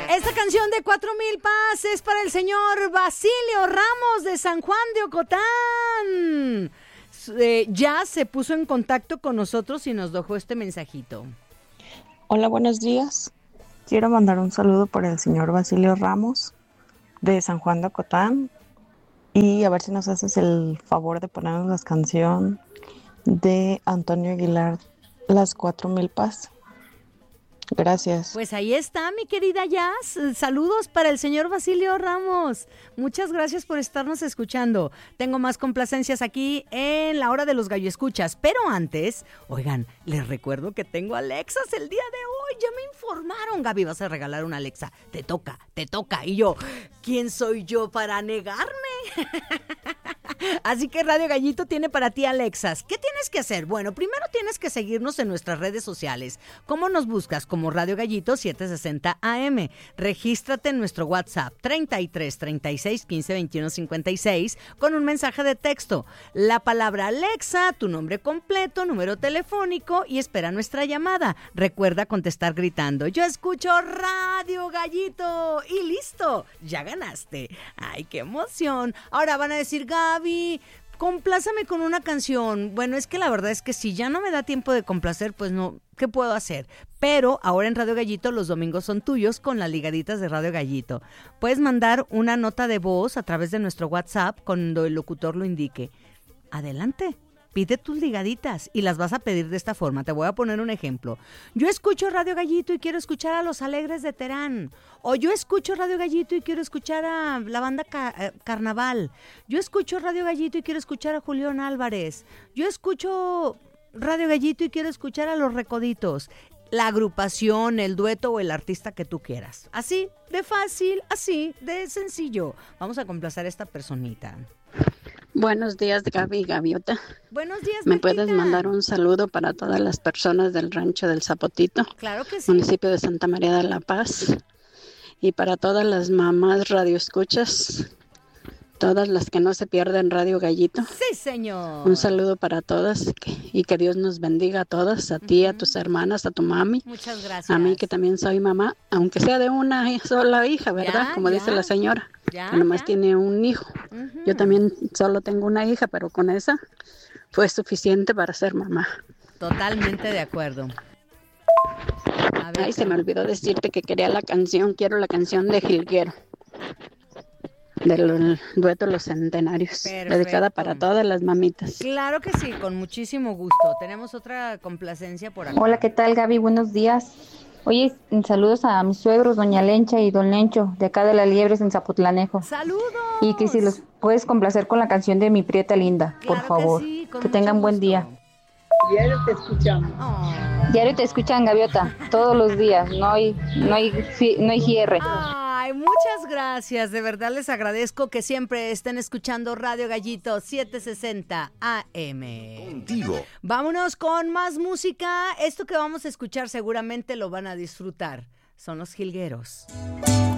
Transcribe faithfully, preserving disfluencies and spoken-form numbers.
Esta canción de Cuatro Mil Paz es para el señor Basilio Ramos de San Juan de Ocotán. Eh, ya se puso en contacto con nosotros y nos dejó este mensajito. Hola, buenos días. Quiero mandar un saludo para el señor Basilio Ramos de San Juan de Ocotán y a ver si nos haces el favor de ponernos la canción de Antonio Aguilar, Las Cuatro Mil Paz. Gracias. Pues ahí está, mi querida Jazz. Saludos para el señor Basilio Ramos. Muchas gracias por estarnos escuchando. Tengo más complacencias aquí en la hora de los gallo escuchas, pero antes, oigan, les recuerdo que tengo Alexas el día de hoy. Ya me informaron, Gaby, vas a regalar una Alexa. Te toca, te toca. Y yo, ¿quién soy yo para negarme? Así que Radio Gallito tiene para ti Alexas. ¿Qué tienes que hacer? Bueno, primero tienes que seguirnos en nuestras redes sociales. ¿Cómo nos buscas? Como Radio Gallito setecientos sesenta A M. Regístrate en nuestro WhatsApp treinta y tres, treinta y seis, quince, veintiuno, cincuenta y seis con un mensaje de texto. La palabra Alexa, tu nombre completo, número telefónico y espera nuestra llamada. Recuerda contestar gritando: yo escucho Radio Gallito. Y listo, ya ganaste. ¡Ay, qué emoción! Ahora van a decir: Gaby, complázame con una canción. Bueno, es que la verdad es que si ya no me da tiempo de complacer, pues no, ¿qué puedo hacer? Pero ahora en Radio Gallito los domingos son tuyos con las ligaditas de Radio Gallito. Puedes mandar una nota de voz a través de nuestro WhatsApp cuando el locutor lo indique. Adelante, pide tus ligaditas y las vas a pedir de esta forma. Te voy a poner un ejemplo. Yo escucho Radio Gallito y quiero escuchar a Los Alegres de Terán. O yo escucho Radio Gallito y quiero escuchar a la banda Ca- eh, Carnaval. Yo escucho Radio Gallito y quiero escuchar a Julián Álvarez. Yo escucho Radio Gallito y quiero escuchar a Los Recoditos. La agrupación, el dueto o el artista que tú quieras. Así de fácil, así de sencillo. Vamos a complacer a esta personita. Buenos días, Gaby Gaviota. Buenos días, ¿Me Martita? puedes mandar un saludo para todas las personas del rancho del Zapotito, Claro que sí. municipio de Santa María de la Paz, y para todas las mamás radioescuchas, todas las que no se pierden Radio Gallito? Sí, señor. Un saludo para todas y que, y que Dios nos bendiga a todas, a ti, a tus hermanas, a tu mami, Muchas gracias. a mí que también soy mamá, aunque sea de una sola hija, ¿verdad? Ya, Como ya. dice la señora, Ya, que nomás ya. tiene un hijo. Ujú. Yo también solo tengo una hija, pero con esa fue suficiente para ser mamá. Totalmente de acuerdo. A ver, Ay, se me olvidó decirte que quería la canción, quiero la canción de Jilguero, del dueto Los Centenarios, Perfecto. dedicada para todas las mamitas. Claro que sí, con muchísimo gusto. Tenemos otra complacencia por acá. Hola, ¿qué tal, Gaby? Buenos días. Oye, saludos a mis suegros, doña Lencha y don Lencho, de acá de Las Liebres en Zapotlanejo. ¡Saludos! Y que si los puedes complacer con la canción de Mi Prieta Linda, por Claro que favor. sí, con Que mucho tengan buen gusto. día. Diario te escuchamos. Oh. Diario te escuchan, Gaviota, todos los días, no hay, no hay, fi- no hay cierre. Ay, muchas gracias. De verdad les agradezco que siempre estén escuchando Radio Gallito setecientos sesenta A M. Contigo. Vámonos con más música. Esto que vamos a escuchar seguramente lo van a disfrutar. Son los Jilgueros.